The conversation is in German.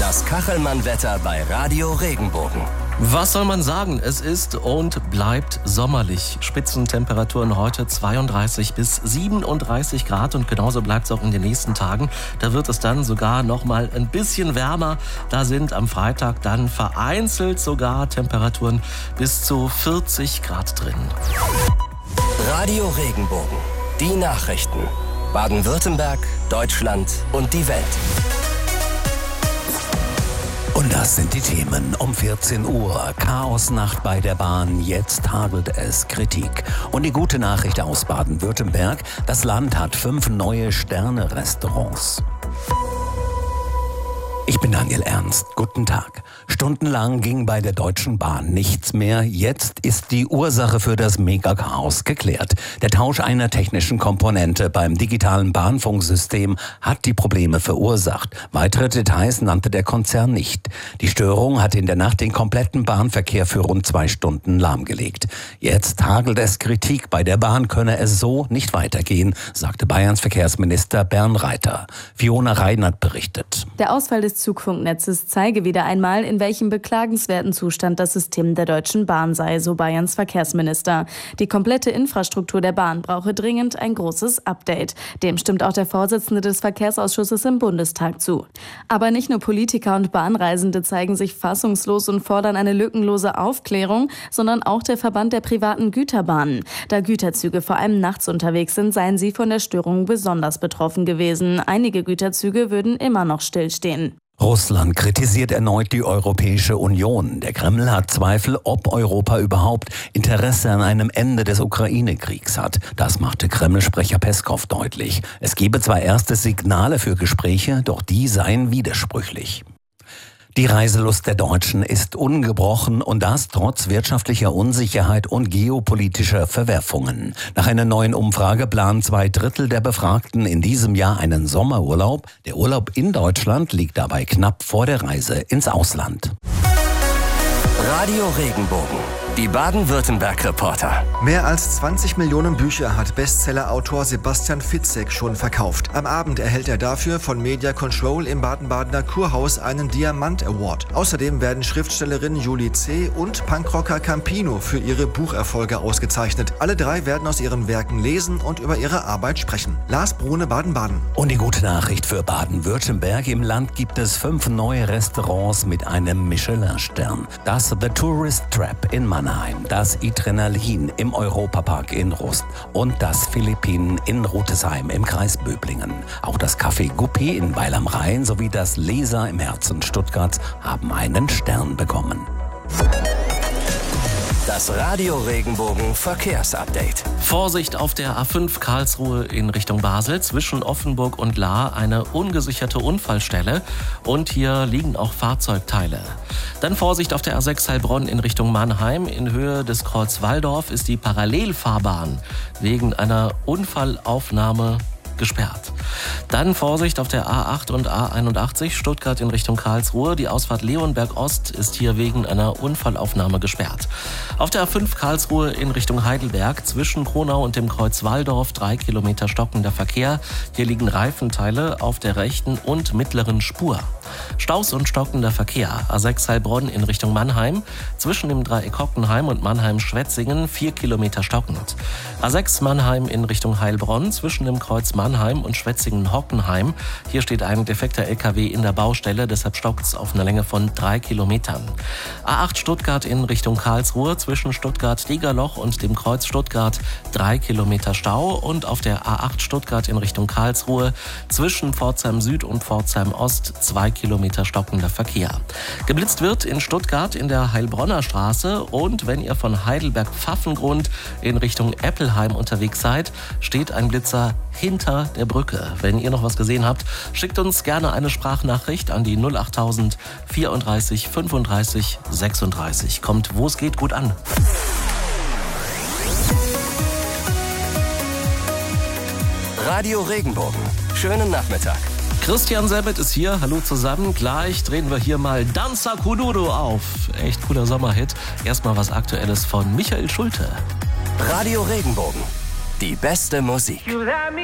Das Kachelmann-Wetter bei Radio Regenbogen. Was soll man sagen? Es ist und bleibt sommerlich. Spitzentemperaturen heute 32 bis 37 Grad und genauso bleibt es auch in den nächsten Tagen. Da wird es dann sogar noch mal ein bisschen wärmer. Da sind am Freitag dann vereinzelt sogar Temperaturen bis zu 40 Grad drin. Radio Regenbogen. Die Nachrichten. Baden-Württemberg, Deutschland und die Welt. Und das sind die Themen um 14 Uhr. Chaosnacht bei der Bahn, jetzt hagelt es Kritik. Und die gute Nachricht aus Baden-Württemberg, das Land hat 5 neue Sterne-Restaurants. Ich bin Daniel Ernst. Guten Tag. Stundenlang ging bei der Deutschen Bahn nichts mehr. Jetzt ist die Ursache für das Megachaos geklärt. Der Tausch einer technischen Komponente beim digitalen Bahnfunksystem hat die Probleme verursacht. Weitere Details nannte der Konzern nicht. Die Störung hat in der Nacht den kompletten Bahnverkehr für rund 2 Stunden lahmgelegt. Jetzt hagelt es Kritik. Bei der Bahn könne es so nicht weitergehen, sagte Bayerns Verkehrsminister Bernd Reiter. Fiona Reinert berichtet. Der Ausfall des Zugfunknetzes zeige wieder einmal, in welchem beklagenswerten Zustand das System der Deutschen Bahn sei, so Bayerns Verkehrsminister. Die komplette Infrastruktur der Bahn brauche dringend ein großes Update. Dem stimmt auch der Vorsitzende des Verkehrsausschusses im Bundestag zu. Aber nicht nur Politiker und Bahnreisende zeigen sich fassungslos und fordern eine lückenlose Aufklärung, sondern auch der Verband der privaten Güterbahnen. Da Güterzüge vor allem nachts unterwegs sind, seien sie von der Störung besonders betroffen gewesen. Einige Güterzüge würden immer noch stillstehen. Russland kritisiert erneut die Europäische Union. Der Kreml hat Zweifel, ob Europa überhaupt Interesse an einem Ende des Ukraine-Kriegs hat. Das machte Kreml-Sprecher Peskow deutlich. Es gebe zwar erste Signale für Gespräche, doch die seien widersprüchlich. Die Reiselust der Deutschen ist ungebrochen und das trotz wirtschaftlicher Unsicherheit und geopolitischer Verwerfungen. Nach einer neuen Umfrage planen 2/3 der Befragten in diesem Jahr einen Sommerurlaub. Der Urlaub in Deutschland liegt dabei knapp vor der Reise ins Ausland. Radio Regenbogen. Die Baden-Württemberg-Reporter. Mehr als 20 Millionen Bücher hat Bestsellerautor Sebastian Fitzek schon verkauft. Am Abend erhält er dafür von Media Control im Baden-Badener Kurhaus einen Diamant Award. Außerdem werden Schriftstellerin Julie C. und Punkrocker Campino für ihre Bucherfolge ausgezeichnet. Alle 3 werden aus ihren Werken lesen und über ihre Arbeit sprechen. Lars Brune, Baden-Baden. Und die gute Nachricht für Baden-Württemberg. Im Land gibt es 5 neue Restaurants mit einem Michelin-Stern. Das The Tourist Trap in Mannheim, das Adrenalin im Europapark in Rust und das Philippinen in Rutesheim im Kreis Böblingen. Auch das Café Guppi in Weil am Rhein sowie das Leser im Herzen Stuttgarts haben einen Stern bekommen. Das Radio Regenbogen Verkehrsupdate. Vorsicht auf der A5 Karlsruhe in Richtung Basel, zwischen Offenburg und Lahr eine ungesicherte Unfallstelle und hier liegen auch Fahrzeugteile. Dann Vorsicht auf der A6 Heilbronn in Richtung Mannheim. In Höhe des Kreuz Walldorf ist die Parallelfahrbahn wegen einer Unfallaufnahme gesperrt. Dann Vorsicht auf der A8 und A81 Stuttgart in Richtung Karlsruhe. Die Ausfahrt Leonberg Ost ist hier wegen einer Unfallaufnahme gesperrt. Auf der A5 Karlsruhe in Richtung Heidelberg zwischen Kronau und dem Kreuz Walldorf 3 Kilometer stockender Verkehr. Hier liegen Reifenteile auf der rechten und mittleren Spur. Staus und stockender Verkehr. A6 Heilbronn in Richtung Mannheim. Zwischen dem Dreieck Hockenheim und Mannheim-Schwetzingen 4 Kilometer stockend. A6 Mannheim in Richtung Heilbronn. Zwischen dem Kreuz Mannheim und Schwetzingen-Hockenheim. Hier steht ein defekter LKW in der Baustelle, deshalb stockt es auf einer Länge von 3 Kilometern. A8 Stuttgart in Richtung Karlsruhe. Zwischen Stuttgart-Degerloch und dem Kreuz Stuttgart 3 Kilometer Stau. Und auf der A8 Stuttgart in Richtung Karlsruhe. Zwischen Pforzheim Süd und Pforzheim Ost 2 Kilometer stockender Verkehr. Geblitzt wird in Stuttgart in der Heilbronner Straße und wenn ihr von Heidelberg-Pfaffengrund in Richtung Eppelheim unterwegs seid, steht ein Blitzer hinter der Brücke. Wenn ihr noch was gesehen habt, schickt uns gerne eine Sprachnachricht an die 08000 34 35 36. Kommt, wo es geht, gut an. Radio Regenbogen. Schönen Nachmittag. Christian Sabat ist hier. Hallo zusammen. Gleich drehen wir hier mal Danza Kuduro auf. Echt cooler Sommerhit. Erstmal was Aktuelles von Michael Schulte. Radio Regenbogen. Die beste Musik.